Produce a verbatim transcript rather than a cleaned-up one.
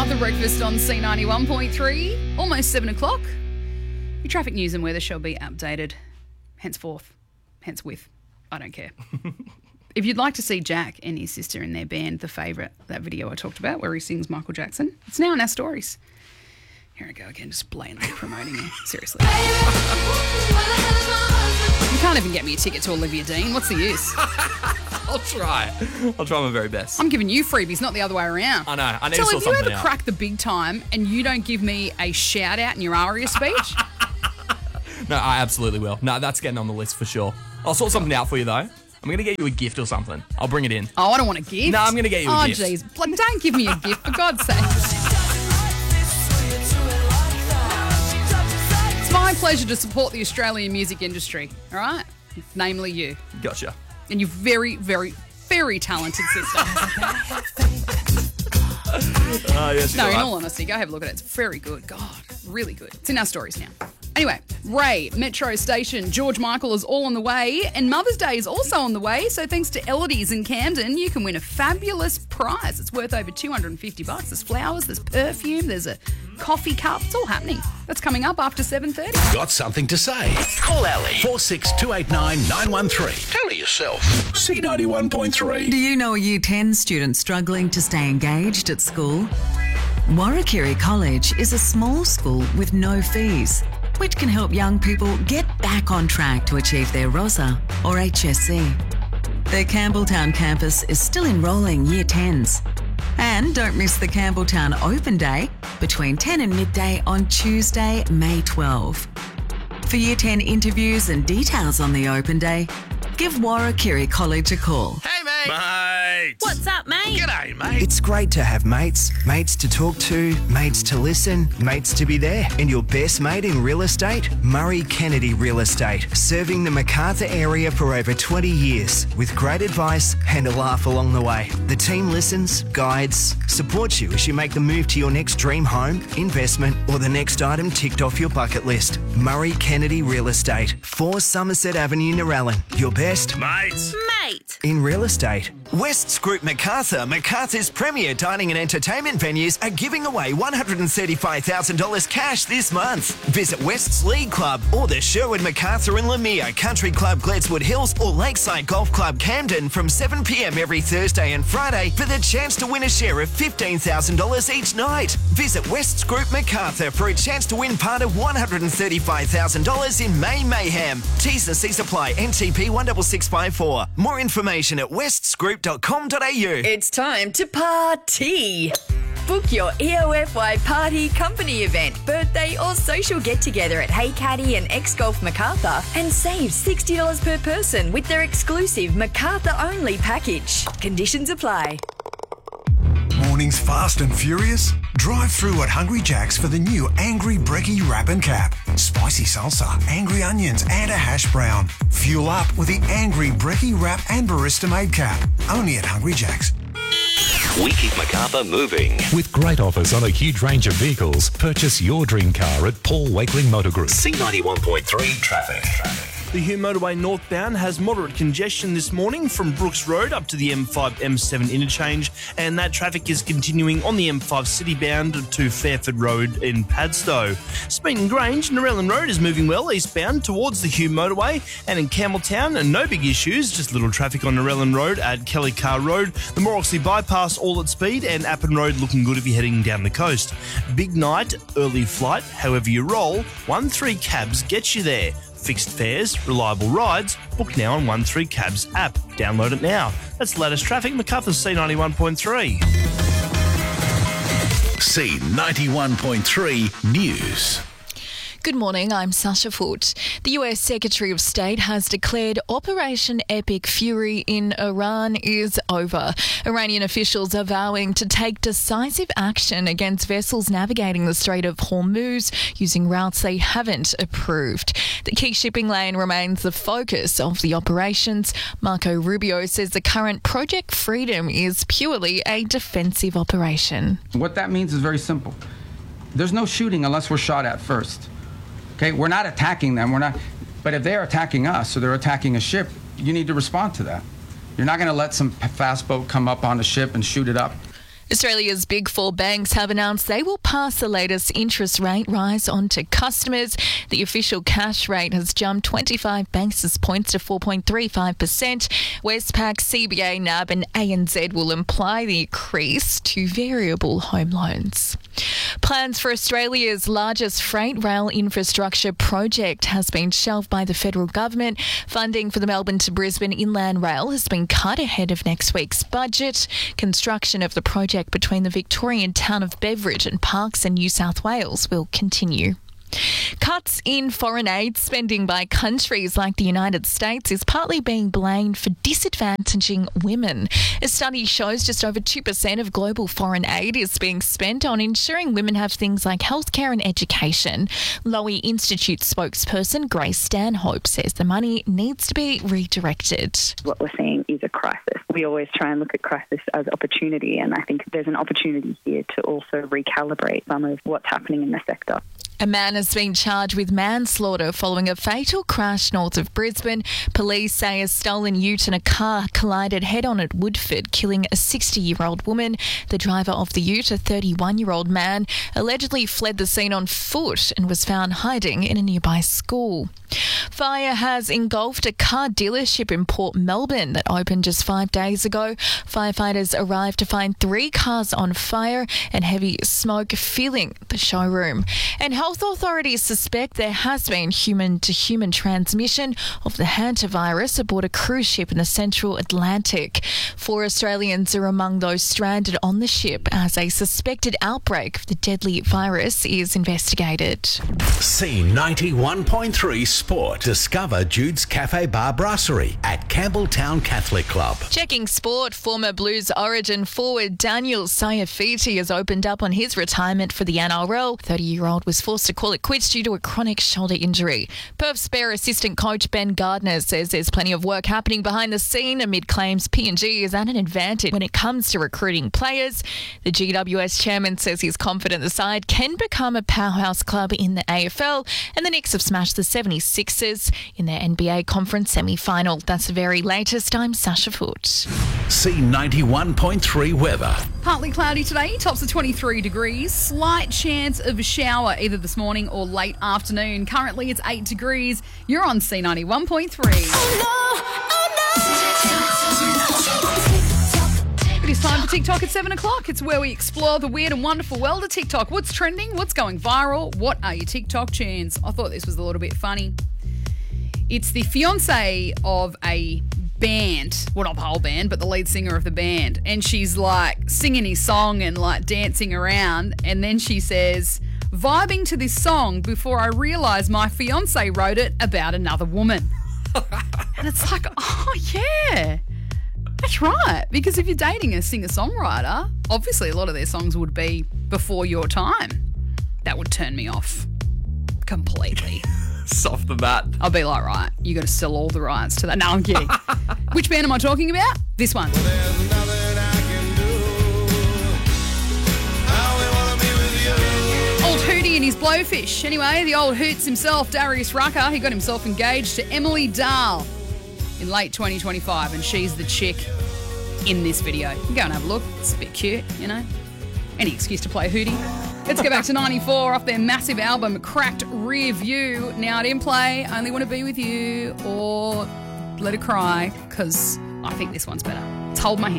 MacArthur Breakfast on C ninety-one point three, almost seven o'clock. Your traffic news and weather shall be updated henceforth, henceforth. I don't care. If you'd like to see Jack and his sister in their band, The Favourite, that video I talked about where he sings Michael Jackson, it's now in our stories. Here I go again, just blatantly promoting you. Seriously. You can't even get me a ticket to Olivia Dean. What's the use? I'll try. I'll try my very best. I'm giving you freebies, not the other way around. I know. I need so to sort if you something ever out. crack the big time and you don't give me a shout out in your aria speech, No, I absolutely will. No, that's getting on the list for sure. I'll sort something out for you, though. I'm going to get you a gift or something. I'll bring it in. oh, I don't want a gift. No, I'm going to get you a oh, gift. Oh, jeez. Like, don't give me a gift, for God's sake. It's my pleasure to support the Australian music industry, all right? Namely you. Gotcha. And your very, very, very talented sister. Oh, yes, No, you're in right. all honesty, go have a look at it. It's very good. God, really good. It's in our stories now. Anyway, Ray, Metro Station, George Michael is all on the way, and Mother's Day is also on the way. So thanks to Elodie's in Camden, you can win a fabulous prize. It's worth over two hundred fifty bucks. There's flowers, there's perfume, there's a coffee cup. It's all happening. That's coming up after seven thirty. Got something to say? Call Ali four six two eight nine nine one three. Tell her yourself. C ninety-one point three. Do you know a Year ten student struggling to stay engaged at school? Warrakirri College is a small school with no fees, which can help young people get back on track to achieve their ROSA or H S C. Their Campbelltown campus is still enrolling Year tens. And don't miss the Campbelltown Open Day between ten and midday on Tuesday, May twelfth. For Year ten interviews and details on the Open Day, give Warrakirri College a call. Hey, mate. Mate. What's up, mate? G'day, mate. It's great to have mates, mates to talk to, mates to listen, mates to be there. And your best mate in real estate? Murray Kennedy Real Estate, serving the MacArthur area for over twenty years with great advice and a laugh along the way. The team listens, guides, supports you as you make the move to your next dream home, investment, or the next item ticked off your bucket list. Murray Kennedy Real Estate, four Somerset Avenue, Narellan. Your best Mates. Mate. in real estate. West's Group MacArthur, MacArthur's premier dining and entertainment venues, are giving away one hundred thirty-five thousand dollars cash this month. Visit West's League Club or the Sherwood MacArthur and Lamia Country Club Gledswood Hills or Lakeside Golf Club Camden from seven p.m. every Thursday and Friday for the chance to win a share of fifteen thousand dollars each night. Visit West's Group MacArthur for a chance to win part of one hundred thirty-five thousand dollars in May Mayhem. T's and C's apply. N T P one six six five four. More information at wests group dot com dot a u. It's time to party. Book your E O F Y party, company event, birthday or social get-together at Hey Caddy and X-Golf MacArthur and save sixty dollars per person with their exclusive MacArthur-only package. Conditions apply. Mornings fast and furious? Drive through at Hungry Jack's for the new Angry Brekkie Wrap and Cap. Spicy salsa, angry onions and a hash brown. Fuel up with the Angry Brekkie Wrap and Barista Made Cap. Only at Hungry Jack's. We keep MacArthur moving. With great offers on a huge range of vehicles, purchase your dream car at Paul Wakeling Motor Group. C ninety-one point three traffic. The Hume Motorway northbound has moderate congestion this morning from Brooks Road up to the M five M seven interchange, and that traffic is continuing on the M five citybound to Fairford Road in Padstow. Smeaton Grange, Narellan Road is moving well eastbound towards the Hume Motorway, and in Campbelltown, no big issues, just little traffic on Narellan Road at Kelly Carr Road, the Morrissey Bypass all at speed, and Appin Road looking good if you're heading down the coast. Big night, early flight, however you roll, one three cabs gets you there. Fixed fares, reliable rides. Book now on one three cabs app. Download it now. That's the latest traffic. MacArthur C ninety-one point three. C ninety-one point three News. Good morning, I'm Sasha Foote. The U S Secretary of State has declared Operation Epic Fury in Iran is over. Iranian officials are vowing to take decisive action against vessels navigating the Strait of Hormuz using routes they haven't approved. The key shipping lane remains the focus of the operations. Marco Rubio says the current Project Freedom is purely a defensive operation. What that means is very simple. There's no shooting unless we're shot at first. Okay, we're not attacking them. We're not. But if they're attacking us or they're attacking a ship, you need to respond to that. You're not going to let some fast boat come up on a ship and shoot it up. Australia's big four banks have announced they will pass the latest interest rate rise on to customers. The official cash rate has jumped twenty-five basis points to four point three five percent. Westpac, C B A, N A B and A N Z will apply the increase to variable home loans. Plans for Australia's largest freight rail infrastructure project has been shelved by the federal government. Funding for the Melbourne to Brisbane Inland Rail has been cut ahead of next week's budget. Construction of the project between the Victorian town of Beveridge and Parkes in New South Wales will continue. Cuts in foreign aid spending by countries like the United States is partly being blamed for disadvantaging women. A study shows just over two percent of global foreign aid is being spent on ensuring women have things like healthcare and education. Lowy Institute spokesperson Grace Stanhope says the money needs to be redirected. What we're seeing is a crisis. We always try and look at crisis as opportunity, and I think there's an opportunity here to also recalibrate some of what's happening in the sector. A man has been charged with manslaughter following a fatal crash north of Brisbane. Police say a stolen ute and a car collided head-on at Woodford, killing a sixty-year-old woman. The driver of the ute, a thirty-one-year-old man, allegedly fled the scene on foot and was found hiding in a nearby school. Fire has engulfed a car dealership in Port Melbourne that opened just five days ago. Firefighters arrived to find three cars on fire and heavy smoke filling the showroom. And health authorities suspect there has been human-to-human transmission of the hantavirus aboard a cruise ship in the central Atlantic. Four Australians are among those stranded on the ship as a suspected outbreak of the deadly virus is investigated. C ninety-one point three Sport. Discover Jude's Cafe Bar Brasserie at Campbelltown Catholic Club. Checking sport, former Blues Origin forward Daniel Sayafiti has opened up on his retirement for the N R L. thirty-year-old was forced to call it quits due to a chronic shoulder injury. Perth Spare assistant coach Ben Gardner says there's plenty of work happening behind the scene amid claims P N G is at an advantage when it comes to recruiting players. The G W S chairman says he's confident the side can become a powerhouse club in the A F L, and the Knicks have smashed the seventy-sixers in their N B A conference semi-final. That's the very latest. I'm Sasha Foote. C ninety-one point three weather. Partly cloudy today, tops of twenty-three degrees. Slight chance of a shower either this morning or late afternoon. Currently it's eight degrees. You're on C ninety-one point three. Oh no, oh no. It is time for TikTok at seven o'clock. It's where we explore the weird and wonderful world of TikTok. What's trending? What's going viral? What are your TikTok tunes? I thought this was a little bit funny. It's the fiance of a band, well, not the whole band, but the lead singer of the band, and she's like singing his song and like dancing around, and then she says, vibing to this song before I realised my fiance wrote it about another woman. And it's like, oh yeah, that's right, because if you're dating a singer-songwriter, obviously a lot of their songs would be before your time. That would turn me off completely. Off the bat. I'll be like, right, you got to sell all the rights to that. No, I'm kidding. Which band am I talking about? This one. Old Hootie and his Blowfish. Anyway, the old Hoots himself, Darius Rucker, he got himself engaged to Emily Dahl in late twenty twenty-five, and she's the chick in this video. You can go and have a look. It's a bit cute, you know. Any excuse to play Hootie. Let's go back to ninety-four off their massive album, Cracked Rear View. Now, I didn't play Only Want to Be With You or Let It Cry because I think this one's better. It's Hold My Hand.